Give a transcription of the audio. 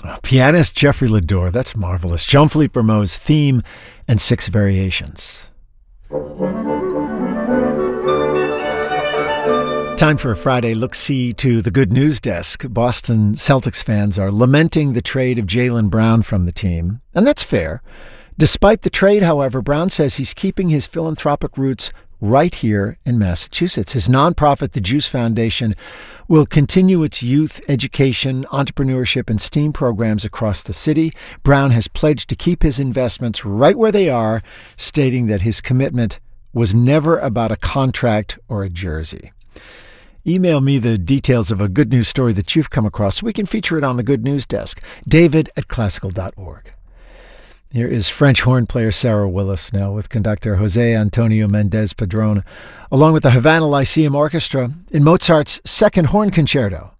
Pianist Jeffrey Lador, that's marvelous. Jean-Philippe Rameau's Theme and Six Variations. Time for a Friday look-see to the Good News Desk. Boston Celtics fans are lamenting the trade of Jaylen Brown from the team, and that's fair. Despite the trade, however, Brown says he's keeping his philanthropic roots right here in Massachusetts. His nonprofit, the Juice Foundation, will continue its youth education, entrepreneurship, and STEAM programs across the city. Brown has pledged to keep his investments right where they are, stating that his commitment was never about a contract or a jersey. Email me the details of a good news story that you've come across so we can feature it on the Good News Desk. David@classical.org. Here is French horn player Sarah Willis now with conductor Jose Antonio Mendez Padrón, along with the Havana Lyceum Orchestra in Mozart's Second Horn Concerto.